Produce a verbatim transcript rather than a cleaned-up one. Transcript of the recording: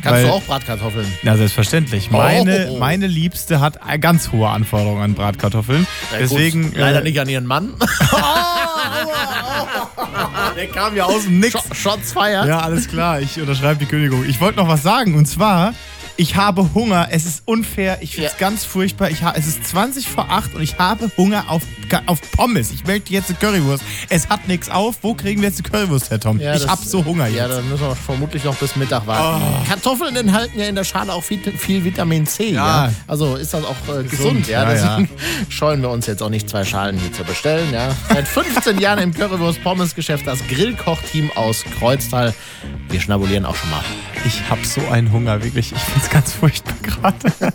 Kannst weil, du auch Bratkartoffeln? Ja, selbstverständlich. Meine, Oh. meine Liebste hat ganz hohe Anforderungen an Bratkartoffeln. Ja, Deswegen. gut, leider äh, nicht an ihren Mann. Der kam ja aus dem Nix. Sch- Shots feiert. Ja, alles klar. Ich unterschreibe die Kündigung. Ich wollte noch was sagen. Und zwar, ich habe Hunger. Es ist unfair. Ich finde es Ja. ganz furchtbar. Ich ha- es ist zwanzig vor acht und ich habe Hunger auf, auf Pommes. Ich möchte jetzt eine Currywurst. Es hat nichts auf. Wo kriegen wir jetzt eine Currywurst her, Tom? Ja, ich das- habe so Hunger Ja, jetzt. dann müssen wir vermutlich noch bis Mittag warten. Kartoffeln enthalten ja in der Schale auch viel, viel Vitamin C. Ja. Ja. Also ist das auch äh, gesund. Gesund, Ja. ja, Deswegen scheuen wir uns jetzt auch nicht, zwei Schalen hier zu bestellen. Ja. Seit fünfzehn Jahren im Currywurst-Pommes-Geschäft das Grillkoch-Team aus Kreuztal. Wir schnabulieren auch schon mal. Ich habe so einen Hunger, wirklich. Ich finde es ganz furchtbar gerade.